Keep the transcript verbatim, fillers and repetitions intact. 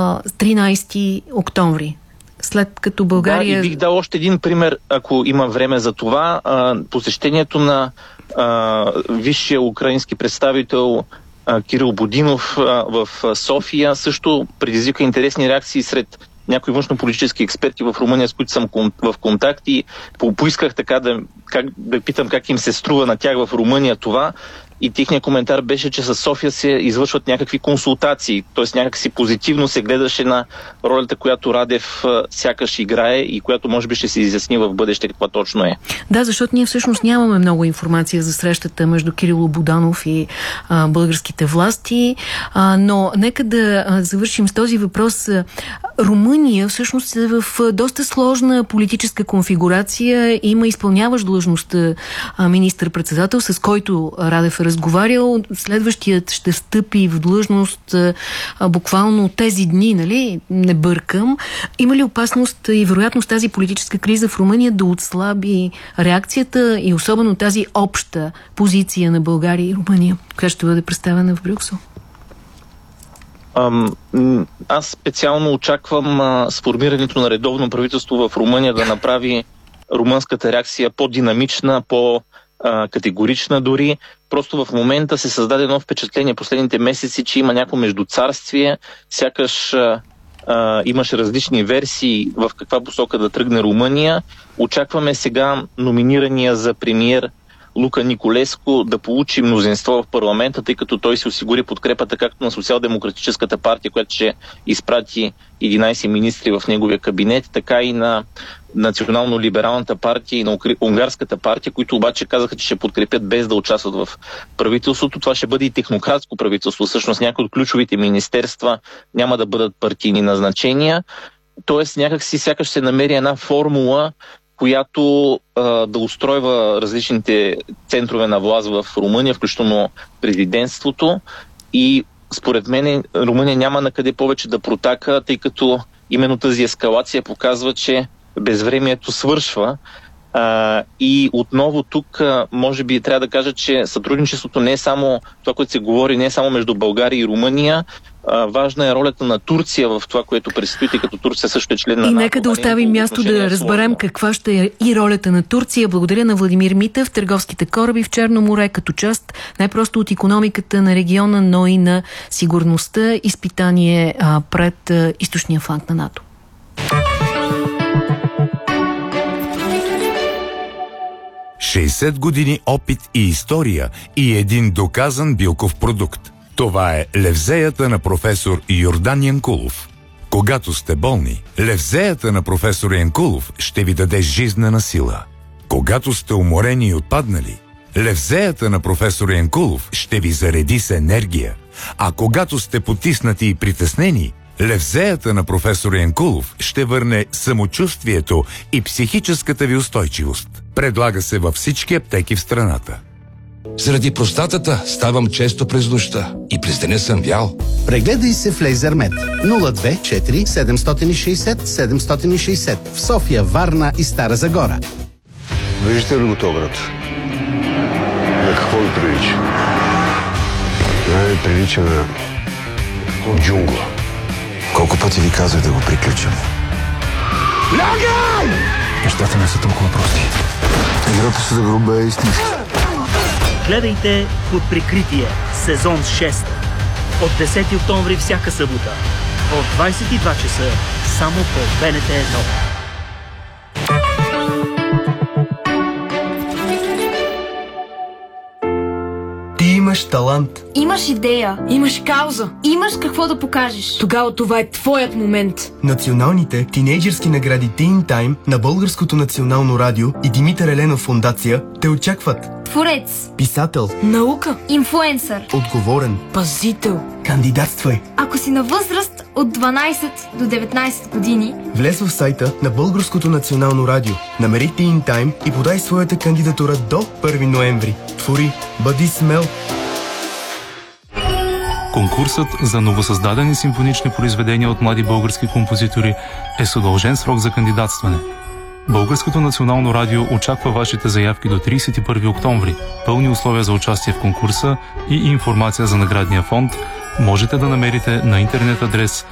тринайсети октомври. След като България... Да, и бих дал още един пример, ако има време за това. А, посещението на а, висшия украински представител а, Кирил Будинов а, в София също предизвика интересни реакции сред някои външнополитически експерти в Румъния, с които съм в контакт, и по поисках така да, как, да питам как им се струва на тях в Румъния това. И техният коментар беше, че със София се извършват някакви консултации, т.е. някакси позитивно се гледаше на ролята, която Радев а, сякаш играе и която може би ще се изясни в бъдеще каква точно е. Да, защото ние всъщност нямаме много информация за срещата между Кирило Буданов и а, българските власти, а, но нека да а, завършим с този въпрос. Румъния всъщност е в доста сложна политическа конфигурация. Има изпълняващ длъжността министър-председател, с който Радев е разговарял. Следващият ще стъпи в длъжност а, буквално тези дни, нали? Не бъркам. Има ли опасност и вероятност тази политическа криза в Румъния да отслаби реакцията и особено тази обща позиция на България и Румъния, която ще бъде представена в Брюксел? Аз специално очаквам а, сформирането на редовно правителство в Румъния да направи румънската реакция по-динамична, по-категорична дори. Просто в момента се създаде едно впечатление последните месеци, че има някакво междуцарствие, сякаш а, а, имаше различни версии в каква посока да тръгне Румъния. Очакваме сега номинирания за премиер Лука Николеску да получи мнозинство в парламента, тъй като той се осигури подкрепата както на Социал-демократическата партия, която ще изпрати единайсет министри в неговия кабинет, така и на Национално-либералната партия и на Унгарската партия, които обаче казаха, че ще подкрепят без да участват в правителството. Това ще бъде и технократско правителство. Всъщност някои от ключовите министерства няма да бъдат партийни назначения. Тоест някак си сякаш се намери една формула, която а, да устройва различните центрове на власт в Румъния, включително президентството. И според мен Румъния няма на къде повече да протака, тъй като именно тази ескалация показва, че безвремието свършва. А, и отново тук а, може би трябва да кажа, че сътрудничеството не е само това, което се говори, не е само между България и Румъния. А, важна е ролята на Турция в това, което предстои, тъй като Турция също е член на НАТО. И НАТО, нека да оставим място да разберем каква ще е и ролята на Турция. Благодаря на Владимир Митев. Търговските кораби в Черно море като част най-просто от икономиката на региона, но и на сигурността. Изпитание а, пред а, източния фланг на НАТО. шейсет години опит и история и един доказан билков продукт. Това е левзеята на професор Йордан Янкулов. Когато сте болни, левзеята на професор Янкулов ще ви даде жизнена сила. Когато сте уморени и отпаднали, левзеята на професор Янкулов ще ви зареди с енергия. А когато сте потиснати и притеснени, левзеята на професор Янкулов ще върне самочувствието и психическата ви устойчивост. Предлага се във всички аптеки в страната. Заради простатата ставам често през нощта и през деня съм вял. Прегледай се в Лейзермед нула две четири седем шест седем шест седем в София, Варна и Стара Загора. Виждате ли го този град? На какво ви прилича? Не прилича на джунгла. Колко пъти ви казах да го приключим? Лягай! Нещата не са толкова прости. Играта се за груба е истински. Гледайте Под прикритие, сезон шест. От десети октомври всяка събота. От двайсет и два часа само по Б Н Т едно. Ти имаш талант. Имаш идея. Имаш кауза. Имаш какво да покажеш. Тогава това е твоят момент. Националните тинейджърски награди Teen Time на Българското национално радио и Димитър Еленов фондация те очакват. Творец. Писател. Наука. Инфлуенсър. Отговорен. Пазител. Кандидатствай. Ако си на възраст от дванайсет до деветнайсет години, влез в сайта на Българското национално радио, намери Teen Time и подай своята кандидатура до първи ноември. Твори, бъди смел. Конкурсът за новосъздадени симфонични произведения от млади български композитори е с удължен срок за кандидатстване. Българското национално радио очаква вашите заявки до трийсет и първи октомври. Пълни условия за участие в конкурса и информация за наградния фонд можете да намерите на интернет адрес